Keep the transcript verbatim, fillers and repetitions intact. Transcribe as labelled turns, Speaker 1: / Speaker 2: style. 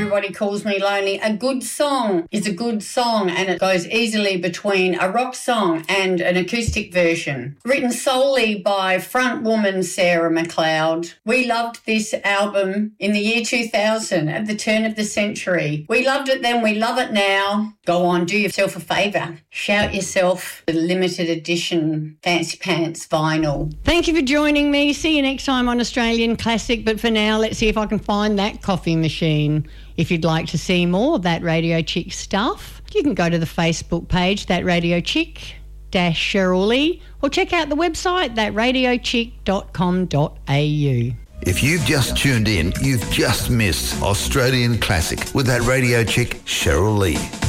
Speaker 1: Everybody Calls Me Lonely. A good song is a good song, and it goes easily between a rock song and an acoustic version. Written solely by front woman Sarah McLeod. We loved this album in the year two thousand, at the turn of the century. We loved it then, we love it now. Go on, do yourself a favour. Shout yourself the limited edition Fancy Pants vinyl.
Speaker 2: Thank you for joining me. See you next time on Australian Classic. But for now, let's see if I can find that coffee machine. If you'd like to see more of That Radio Chick stuff, you can go to the Facebook page, That Radio Chick dash Cheryl Lee, or check out the website, that radio chick dot com dot a u.
Speaker 3: If you've just tuned in, you've just missed Australian Classic with That Radio Chick, Cheryl Lee.